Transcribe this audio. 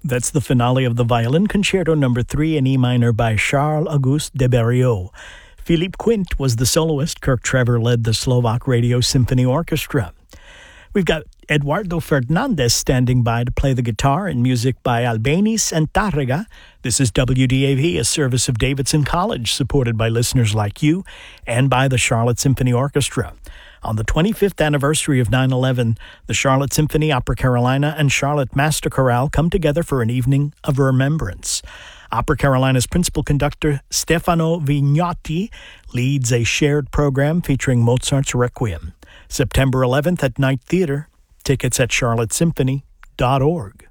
That's the finale of the Violin Concerto No. 3 in E minor by Charles-Auguste Devereux. Philippe Quint was the soloist. Kirk Trevor led the Slovak Radio Symphony Orchestra. We've got Eduardo Fernandez standing by to play the guitar and music by Albéniz and Tárrega. This is WDAV, a service of Davidson College, supported by listeners like you and by the Charlotte Symphony Orchestra. On the 25th anniversary of 9/11, the Charlotte Symphony, Opera Carolina, and Charlotte Master Chorale come together for an evening of remembrance. Opera Carolina's principal conductor, Stefano Vignotti, leads a shared program featuring Mozart's Requiem. September 11th at Night Theater. Tickets at charlottesymphony.org.